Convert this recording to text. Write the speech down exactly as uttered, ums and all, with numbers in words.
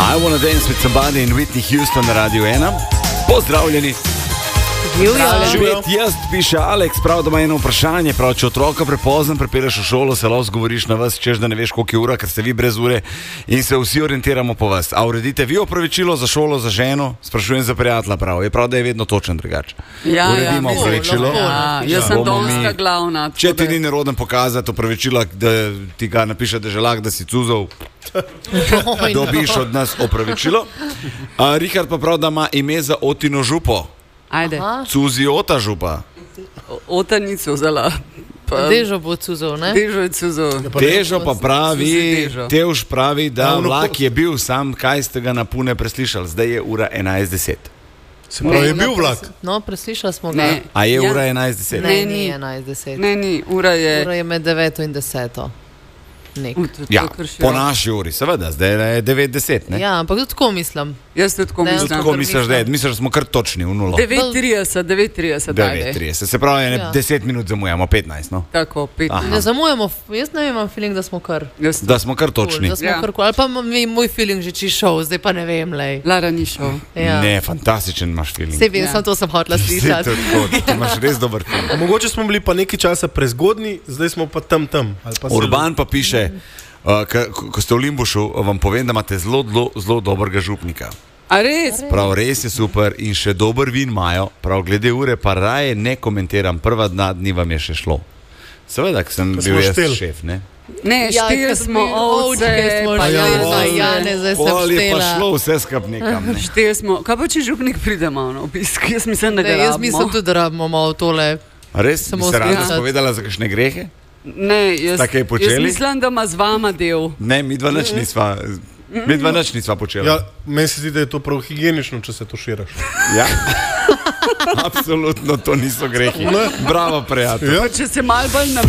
I Wanna Dance with Somebody in Whitney Houston na Radio ena. Pozdravljeni. Živet jaz, piše Alex, prav, da ima eno vprašanje. Prav, če otroka prepozno pripelješ v šolo, se lahko zgovoriš na vas, češ da ne veš, koliko je ura, ker ste vi brez ure in se vsi orientiramo po vas. A uredite vi opravičilo za šolo, za ženo? Sprašujem za prijatelja, prav. Je prav, da je vedno točen drugače. Ja, Uredimo ja, opravičilo. Ja, jaz sem domska glavna. Če ti ni neroden pokazati opravičilo, da ti ga napiše deželak, da si cuzov, dobiš od nas opravičilo. A, Richard pa prav, da ima ime za Otino župo. Ajde. Cuzi Ota župa. Ota ni cuzala. Dežo bo cuzov, ne? Dežo je cuzov. Težo pa pravi, Dežo. Tevž pravi, da vlak je bil sam, kaj ste ga na pune preslišali. Zdaj je ura enajst deset. Se pravi, je bil vlak. No, preslišali smo ga. Ne. A je Ja. ura enajst deset? Ne, Ne, ni ni. enajst deset. Ne, ni, ura je... Ura je med deveto in deseto. Nek. U, to- to Ja, kršijo. po naši uri, seveda, zdaj je devet deset, ne? Ja, ampak tudi tako mislim. Jaz tudi tako Ne, mislim. Tako misliš, da je, misliš, da smo kar točni v nulo. devet trideset, devet trideset, devet ajde. trideset, se pravi, ne, Ja. deset minut zamujamo, petnajst, no. Tako, pet. Aha. Ne zamujamo, jaz ne vem, imam feeling, da smo kar. Jaz Da smo kar točni. Da smo Ja. kar, ali pa mi moj feeling že čišel, zdaj pa ne vem, lej. Lara ni šel. Ja. Ne, fantastičen imaš feeling. Sej vem, Ja. samo to sem hotela Saj slišati. to tako, ti imaš res dober feeling. Mogoče smo bili pa nekaj časa prezgodni, zdaj smo pa tam tam. Ali pa Urban pa piše, uh, ka, ko, ko ste v Limbušu, vam povem, da imate zelo, zelo, zelo dobrega župnika. A res? Prav, res je super in še dober vin imajo. Prav, glede ure pa raje ne komentiram, prva dva dni vam je še šlo. Seveda, ker sem Ko bil smo jaz štel. šef, ne? Ne, Ja, šteli ker smo ovčke ovce, smo pa šteli, jaz, pa Jane, zdaj sem Pol je pa štela. šlo vse skap nekam. Ne? Šteli smo. Kaj pa če župnik pride malo na obisk? Jaz mislim, da ga Ne, jaz rabimo. mislim tudi, da rabimo malo tole. A res, bi Samo se rada spisati. spovedala za kakšne grehe? Ne, jaz, Sta kaj jaz počeli? mislim, da ima z vama del. Ne, mi dva nič nisva, mi dva nič nisva počela. Ja, meni se zdi, da je to prav higienično, če se tuširaš. Ja. Absolutno to niso grehi. Bravo, prijatelj. Ja. Pa če se malo bolj